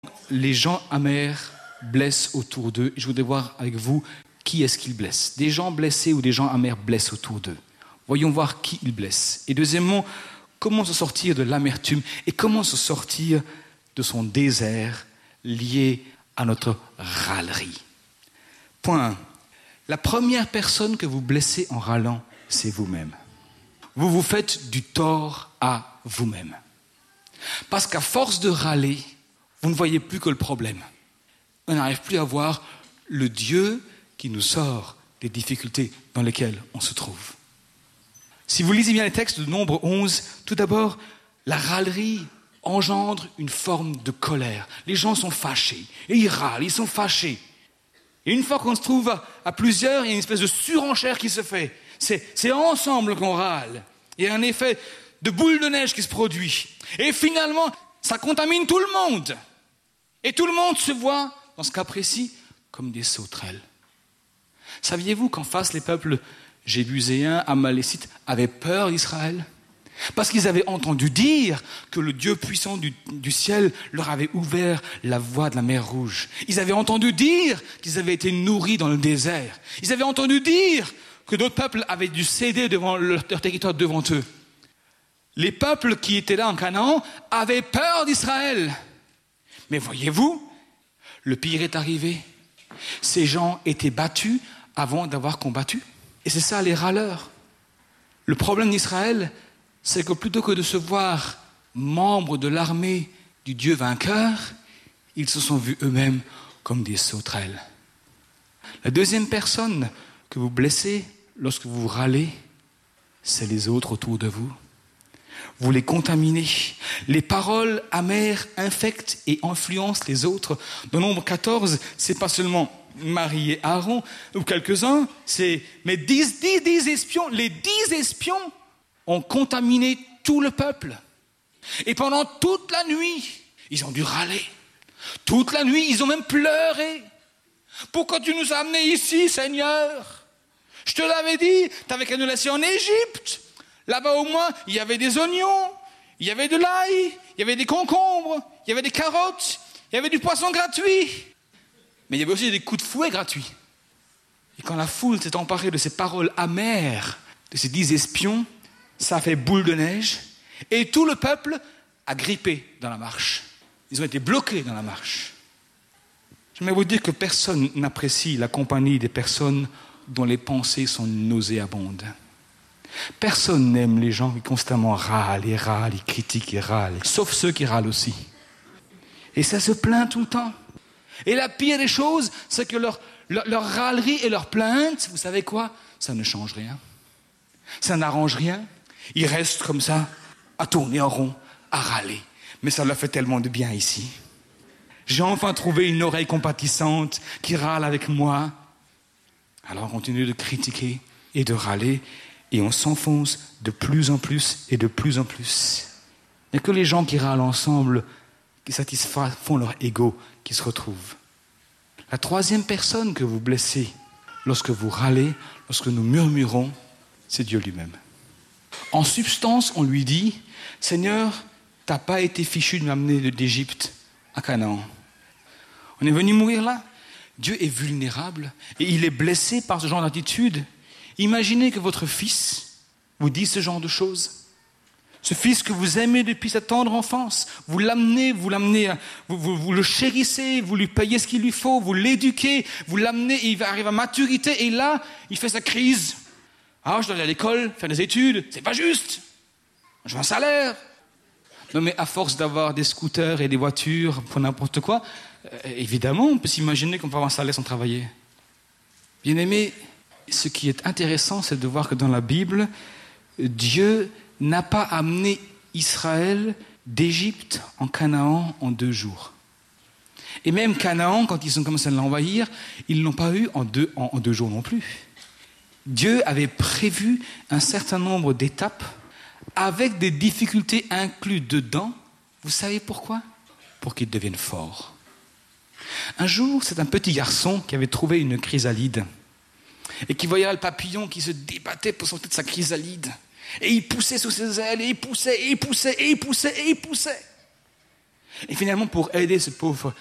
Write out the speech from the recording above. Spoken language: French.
Les gens amers blessent autour d'eux. Je voudrais voir avec vous qui est-ce qu'ils blessent. Des gens blessés ou des gens amers blessent autour d'eux. Voyons voir qui ils blessent. Et deuxièmement, comment se sortir de l'amertume et comment se sortir de son désert lié à notre râlerie. Point 1. La première personne que vous blessez en râlant, c'est vous-même. Vous vous faites du tort à vous-même. Parce qu'à force de râler, vous ne voyez plus que le problème. On n'arrive plus à voir le Dieu qui nous sort des difficultés dans lesquelles on se trouve. Si vous lisez bien les textes de Nombre 11, tout d'abord, la râlerie engendre une forme de colère. Les gens sont fâchés, et ils râlent, ils sont fâchés. Et une fois qu'on se trouve à plusieurs, il y a une espèce de surenchère qui se fait. C'est ensemble qu'on râle. Il y a un effet de boule de neige qui se produit. Et finalement, ça contamine tout le monde. Et tout le monde se voit, dans ce cas précis, comme des sauterelles. Saviez-vous qu'en face, les peuples jébuséens, amalécites, avaient peur d'Israël ? Parce qu'ils avaient entendu dire que le Dieu puissant du ciel leur avait ouvert la voie de la mer Rouge. Ils avaient entendu dire qu'ils avaient été nourris dans le désert. Ils avaient entendu dire que d'autres peuples avaient dû céder devant leur territoire devant eux. Les peuples qui étaient là en Canaan avaient peur d'Israël. Mais voyez-vous, le pire est arrivé. Ces gens étaient battus avant d'avoir combattu. Et c'est ça les râleurs. Le problème d'Israël, c'est que plutôt que de se voir membres de l'armée du Dieu vainqueur, ils se sont vus eux-mêmes comme des sauterelles. La deuxième personne que vous blessez lorsque vous râlez, c'est les autres autour de vous. Vous les contaminez. Les paroles amères infectent et influencent les autres. Dans Nombre 14, c'est pas seulement Marie et Aaron, ou quelques-uns, mais 10 espions, les 10 espions ont contaminé tout le peuple. Et pendant toute la nuit, ils ont dû râler. Toute la nuit, ils ont même pleuré. Pourquoi tu nous as amenés ici, Seigneur ? Je te l'avais dit, tu n'avais qu'à nous laisser en Égypte. Là-bas, au moins, il y avait des oignons, il y avait de l'ail, il y avait des concombres, il y avait des carottes, il y avait du poisson gratuit. Mais il y avait aussi des coups de fouet gratuits. Et quand la foule s'est emparée de ces paroles amères, de ces 10 espions, ça a fait boule de neige, et tout le peuple a grippé dans la marche. Ils ont été bloqués dans la marche. J'aimerais vous dire que personne n'apprécie la compagnie des personnes dont les pensées sont nauséabondes. Personne n'aime les gens qui constamment râlent, ils critiquent et râlent, sauf ceux qui râlent aussi. Et ça se plaint tout le temps. Et la pire des choses, c'est que leur râlerie et leur plainte, vous savez quoi ? Ça ne change rien. Ça n'arrange rien. Ils restent comme ça, à tourner en rond, à râler. Mais ça leur fait tellement de bien ici. J'ai enfin trouvé une oreille compatissante qui râle avec moi. Alors on continue de critiquer et de râler et on s'enfonce de plus en plus et de plus en plus. Il n'y a que les gens qui râlent ensemble, qui satisfont leur ego, qui se retrouvent. La troisième personne que vous blessez lorsque vous râlez, lorsque nous murmurons, c'est Dieu lui-même. En substance, on lui dit, Seigneur, tu n'as pas été fichu de m'amener d'Égypte à Canaan. On est venu mourir là. Dieu est vulnérable et il est blessé par ce genre d'attitude. Imaginez que votre fils vous dise ce genre de choses. Ce fils que vous aimez depuis sa tendre enfance, vous l'amenez, vous le chérissez, vous lui payez ce qu'il lui faut, vous l'éduquez, vous l'amenez, il arrive à maturité et là, il fait sa crise. Ah, je dois aller à l'école, faire des études, c'est pas juste. Je veux un salaire. Non mais à force d'avoir des scooters et des voitures pour n'importe quoi, évidemment, on peut s'imaginer qu'on peut avoir un salaire sans travailler. Bien aimé, ce qui est intéressant, c'est de voir que dans la Bible, Dieu n'a pas amené Israël d'Égypte en Canaan en 2 jours. Et même Canaan, quand ils ont commencé à l'envahir, ils ne l'ont pas eu en deux jours non plus. Dieu avait prévu un certain nombre d'étapes avec des difficultés incluses dedans. Vous savez pourquoi ? Pour qu'ils deviennent forts. Un jour, c'est un petit garçon qui avait trouvé une chrysalide et qui voyait le papillon qui se débattait pour sortir de sa chrysalide. Et il poussait sous ses ailes, et il poussait, et il poussait, et il poussait, et il poussait. Et finalement, pour aider ce pauvre